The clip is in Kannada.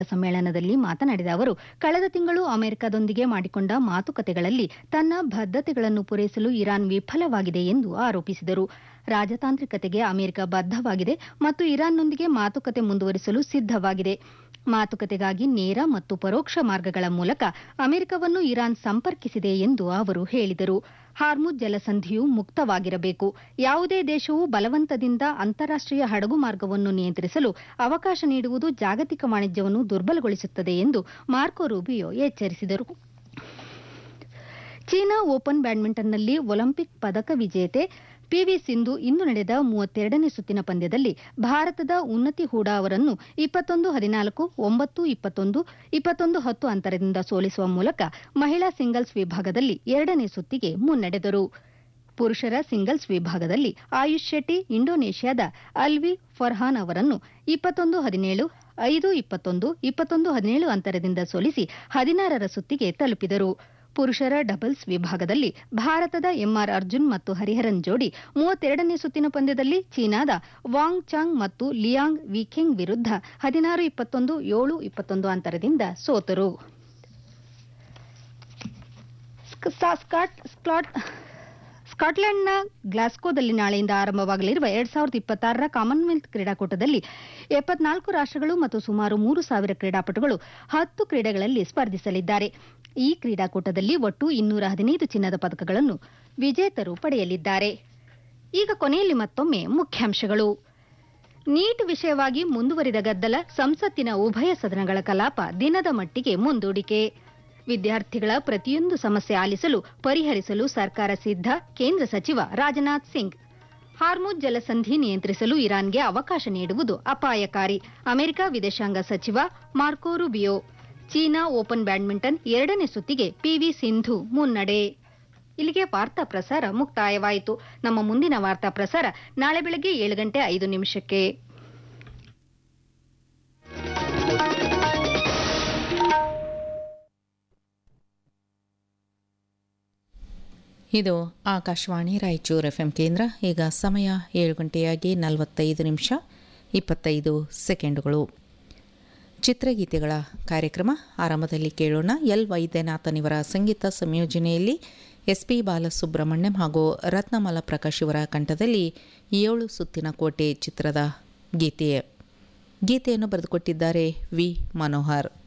ಸಮ್ಮೇಳನದಲ್ಲಿ ಮಾತನಾಡಿದ ಅವರು, ಕಳೆದ ತಿಂಗಳು ಅಮೆರಿಕದೊಂದಿಗೆ ಮಾಡಿಕೊಂಡ ಮಾತುಕತೆಗಳಲ್ಲಿ ತನ್ನ ಬದ್ಧತೆಗಳನ್ನು ಪೂರೈಸಲು ಇರಾನ್ ವಿಫಲವಾಗಿದೆ ಎಂದು ಆರೋಪಿಸಿದರು. ರಾಜತಾಂತ್ರಿಕತೆಗೆ ಅಮೆರಿಕ ಬದ್ಧವಾಗಿದೆ ಮತ್ತು ಇರಾನ್ನೊಂದಿಗೆ ಮಾತುಕತೆ ಮುಂದುವರಿಸಲು ಸಿದ್ಧವಾಗಿದೆ. ಮಾತುಕತೆಗಾಗಿ ನೇರ ಮತ್ತು ಪರೋಕ್ಷ ಮಾರ್ಗಗಳ ಮೂಲಕ ಅಮೆರಿಕವನ್ನು ಇರಾನ್ ಸಂಪರ್ಕಿಸಿದೆ ಎಂದು ಅವರು ಹೇಳಿದರು. ಹಾರ್ಮುಜ್ ಜಲಸಂಧಿಯು ಮುಕ್ತವಾಗಿರಬೇಕು. ಯಾವುದೇ ದೇಶವು ಬಲವಂತದಿಂದ ಅಂತಾರಾಷ್ಟೀಯ ಹಡಗು ಮಾರ್ಗವನ್ನು ನಿಯಂತ್ರಿಸಲು ಅವಕಾಶ ನೀಡುವುದು ಜಾಗತಿಕ ವಾಣಿಜ್ಯವನ್ನು ದುರ್ಬಲಗೊಳಿಸುತ್ತದೆ ಎಂದು ಮಾರ್ಕೊ ರೂಬಿಯೋ ಎಚ್ಚರಿಸಿದರು. ಚೀನಾ ಓಪನ್ ಬ್ಯಾಡ್ಮಿಂಟನ್ನಲ್ಲಿ ಒಲಿಂಪಿಕ್ ಪದಕ ವಿಜೇತೆ ಪಿವಿ ಸಿಂಧು ಇಂದು ನಡೆದ 32ನೇ ಸುತ್ತಿನ ಪಂದ್ಯದಲ್ಲಿ ಭಾರತದ ಉನ್ನತಿ ಹೂಡಾ ಅವರನ್ನು 21-14, 9-21, 21-10 ಅಂತರದಿಂದ ಸೋಲಿಸುವ ಮೂಲಕ ಮಹಿಳಾ ಸಿಂಗಲ್ಸ್ ವಿಭಾಗದಲ್ಲಿ 2ನೇ ಸುತ್ತಿಗೆ ಮುನ್ನಡೆದರು. ಪುರುಷರ ಸಿಂಗಲ್ಸ್ ವಿಭಾಗದಲ್ಲಿ ಆಯುಷ್ ಶೆಟ್ಟಿ ಇಂಡೋನೇಷ್ಯಾದ ಅಲ್ವಿ ಫರ್ಹಾನ್ ಅವರನ್ನು 21-17, 5-21, 21-17 ಅಂತರದಿಂದ ಸೋಲಿಸಿ 16ರ ಸುತ್ತಿಗೆ ತಲುಪಿದರು. ಪುರುಷರ ಡಬಲ್ಸ್ ವಿಭಾಗದಲ್ಲಿ ಭಾರತದ ಎಂಆರ್ ಅರ್ಜುನ್ ಮತ್ತು ಹರಿಹರನ್ ಜೋಡಿ 32ನೇ ಸುತ್ತಿನ ಪಂದ್ಯದಲ್ಲಿ ಚೀನಾದ ವಾಂಗ್ ಚಾಂಗ್ ಮತ್ತು ಲಿಯಾಂಗ್ ವಿಖೆಂಗ್ ವಿರುದ್ಧ 16-21, 7-21 ಅಂತರದಿಂದ ಸೋತರು. ಸ್ಕಾಟ್ಲೆಂಡ್ನ ಗ್ಲಾಸ್ಗೋದಲ್ಲಿ ನಾಳೆಯಿಂದ ಆರಂಭವಾಗಲಿರುವ 2026ರ ಕಾಮನ್ವೆಲ್ತ್ ಕ್ರೀಡಾಕೂಟದಲ್ಲಿ 74 ರಾಷ್ಟ್ರಗಳು ಮತ್ತು ಸುಮಾರು 3,000 ಕ್ರೀಡಾಪಟುಗಳು 10 ಕ್ರೀಡೆಗಳಲ್ಲಿ ಸ್ಪರ್ಧಿಸಲಿದ್ದಾರೆ. ಈ ಕ್ರೀಡಾಕೂಟದಲ್ಲಿ ಒಟ್ಟು 215 ಚಿನ್ನದ ಪದಕಗಳನ್ನು ವಿಜೇತರು ಪಡೆಯಲಿದ್ದಾರೆ. ಈಗ ಕೊನೆಯಲ್ಲಿ ಮತ್ತೊಮ್ಮೆ ಮುಖ್ಯಾಂಶಗಳು. ನೀಟ್ ವಿಷಯವಾಗಿ ಮುಂದುವರಿದ ಗದ್ದಲ, ಸಂಸತ್ತಿನ ಉಭಯ ಸದನಗಳ ಕಲಾಪ ದಿನದ ಮಟ್ಟಿಗೆ ಮುಂದೂಡಿಕೆ. ವಿದ್ಯಾರ್ಥಿಗಳ ಪ್ರತಿಯೊಂದು ಸಮಸ್ಯೆ ಆಲಿಸಲು, ಪರಿಹರಿಸಲು ಸರ್ಕಾರ ಸಿದ್ಧ, ಕೇಂದ್ರ ಸಚಿವ ರಾಜನಾಥ್ ಸಿಂಗ್. ಹಾರ್ಮುಜ್ ಜಲಸಂಧಿ ನಿಯಂತ್ರಿಸಲು ಇರಾನ್ಗೆ ಅವಕಾಶ ನೀಡುವುದು ಅಪಾಯಕಾರಿ, ಅಮೆರಿಕ ವಿದೇಶಾಂಗ ಸಚಿವ ಮಾರ್ಕೊ ರೂಬಿಯೋ. ಚೀನಾ ಓಪನ್ ಬ್ಯಾಡ್ಮಿಂಟನ್ 2ನೇ ಸುತ್ತಿಗೆ ಪಿವಿ ಸಿಂಧು ಮುನ್ನಡೆ. ಇಲ್ಲಿಗೆ ವಾರ್ತಾ ಪ್ರಸಾರ ಮುಕ್ತಾಯವಾಯಿತು. ನಮ್ಮ ಮುಂದಿನ ವಾರ್ತಾ ಪ್ರಸಾರ ನಾಳೆ ಬೆಳಗ್ಗೆ 7:05 ಇದು ಆಕಾಶವಾಣಿ ರಾಯಚೂರು ಎಫ್ಎಂ ಕೇಂದ್ರ. ಈಗ ಸಮಯ 7:45 ಚಿತ್ರಗೀತೆಗಳ ಕಾರ್ಯಕ್ರಮ ಆರಂಭದಲ್ಲಿ ಕೇಳೋಣ. ಎಲ್ ವೈದ್ಯನಾಥನ್ ಇವರ ಸಂಗೀತ ಸಂಯೋಜನೆಯಲ್ಲಿ ಎಸ್ಪಿ ಬಾಲಸುಬ್ರಹ್ಮಣ್ಯಂ ಹಾಗೂ ರತ್ನಮಾಲಾ ಪ್ರಕಾಶ್ ಇವರ ಕಂಠದಲ್ಲಿ 7 ಸುತ್ತಿನ ಕೋಟೆ ಚಿತ್ರದ ಗೀತೆಯನ್ನು ಬರೆದುಕೊಟ್ಟಿದ್ದಾರೆ ವಿ ಮನೋಹರ್.